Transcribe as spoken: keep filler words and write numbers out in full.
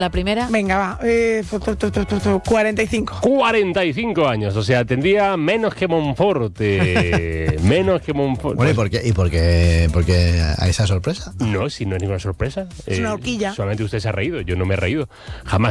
La primera. Venga, va. Eh, cuarenta y cinco. cuarenta y cinco años, o sea, tendría menos que Monforte. menos que Monforte. Bueno, ¿y por qué, y por qué, por qué a esa sorpresa? No, si no es ninguna sorpresa. Es una horquilla. Solamente usted se ha reído, yo no me he reído. Jamás.